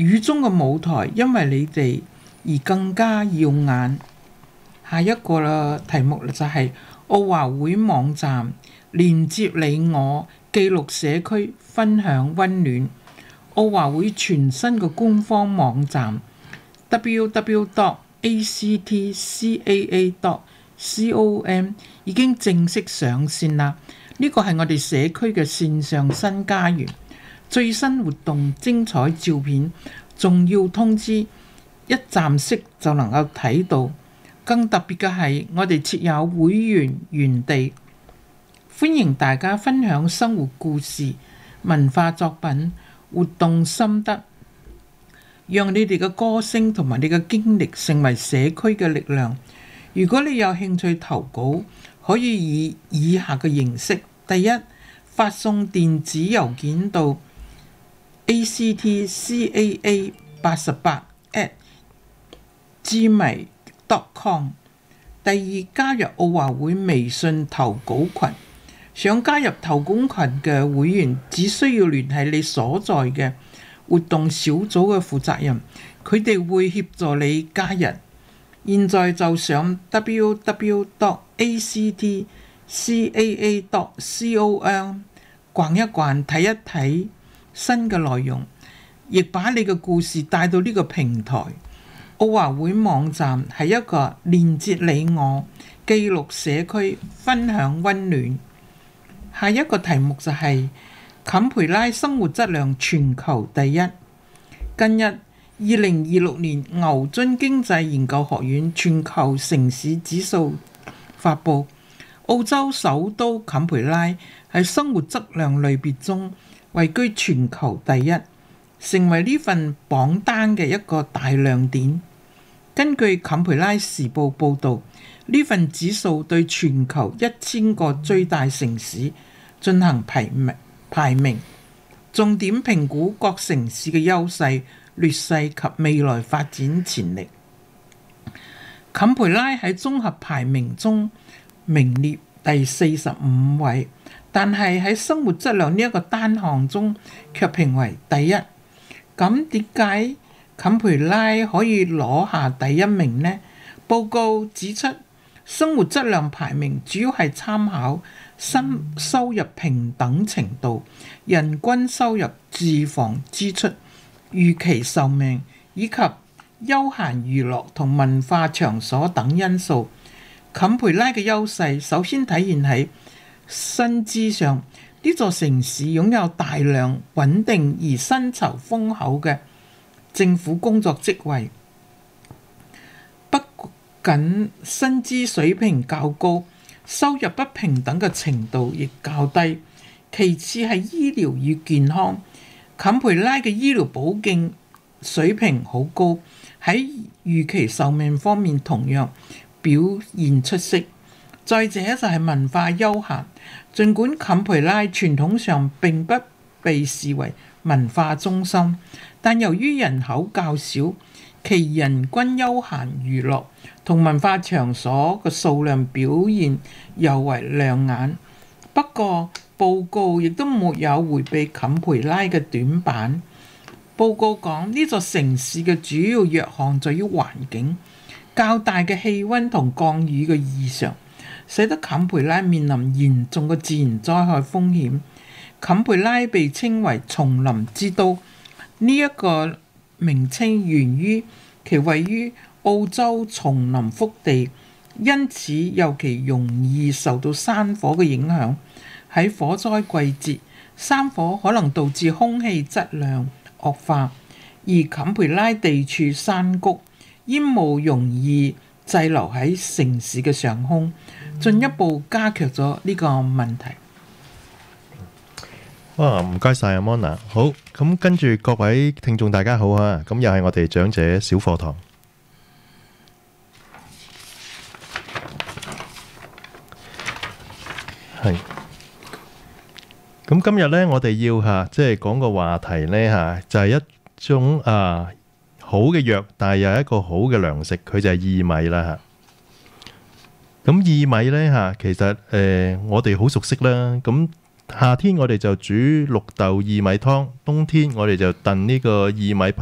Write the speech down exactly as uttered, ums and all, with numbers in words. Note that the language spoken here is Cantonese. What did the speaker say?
雨中嘅舞台因為你哋而更加耀眼。下一個啦題目就係澳華會網站連接你我，記錄社區，分享溫暖。澳華會全新嘅官方網站 double-u double-u double-u dot a c t c a a dot com 已經正式上線啦。呢個係我哋社區嘅線上新家園，最新活動、精彩照片、重要通知，一站式就能夠睇到。更特別嘅係，我哋設有會員園地，歡迎大家分享生活故事、文化作品、活動心得，讓你哋嘅歌聲同埋你嘅經歷成為社區嘅力量。如果你有興趣投稿，可以以以下嘅形式：第一，發送電子郵件到 a c t c a a 八十八 at gmail dot com。第二，加入澳華會微信投稿群。想加入投稿群嘅會員，只需要聯繫你所在嘅活動小組嘅負責人，佢哋會協助你加入。現在就上 double-u double-u double-u dot a c t c a a dot com 逛一逛，睇一睇新嘅內容，亦把你嘅故事帶到呢個平台。澳華會網站係一個連接你我、記錄社區、分享溫暖。下一個題目就係坎培拉生活質量全球第一。近日，二零二六年牛津經濟研究學院全球城市指數發布，澳洲首都坎培拉喺生活質量類別中位居全球第一，成為呢份榜單嘅一個大亮點。根據坎培拉時報報導，呢份指數對全球一千個最大城市進行排名，排名重點評估各城市嘅優勢、劣勢及未來發展潛力。坎培拉喺綜合排名中名列第四十五位，但係喺生活質量呢一個單項中卻評為第一。咁點解坎培拉可以攞下第一名呢？報告指出，生活質量排名主要係參考新收入平等程度、人均收入、住房支出、預期壽命以及休閒娛樂同文化場所等因素。坎培拉嘅優勢首先體現喺薪資上，呢座城市擁有大量穩定而薪酬豐厚嘅政府工作職位，不僅薪資水平較高，收入不平等嘅程度亦較低。其次係醫療與健康，坎培拉嘅醫療保健水平好高，喺預期壽命方面同樣表現出色。再者就係文化休閒，儘管坎培拉傳統上並不被視為文化中心，但由於人口較少，其人均休閒娛樂同文化場所嘅數量表現尤為亮眼。不過報告亦都沒有迴避坎培拉嘅短板。報告講呢座城市嘅主要弱項在於環境，較大嘅氣温同降雨嘅異常，使得坎培拉面臨嚴重嘅自然災害風險。坎培拉被稱為叢林之都，呢、這、一個名稱源於其位於澳洲叢林腹地，因此尤其容易受到山火嘅影響。喺火災季節，山火可能導致空氣質量惡化，而坎培拉地處山谷，煙霧容易滯留喺城市嘅上空，進一步加劇咗呢個問題。 哇，唔該晒阿 Mona。好，咁跟住各位聽眾大家好啊，咁又係我哋長者小課堂。係。咁今日呢，我哋要嚇即係講個話題呢嚇，就係一種啊好嘅藥，但係又係一個好嘅糧食，佢就係薏米啦嚇。咁薏米呢嚇，其實誒我哋好熟悉啦。咁夏天我哋就煮綠豆薏米湯，冬天我哋就燉呢個薏米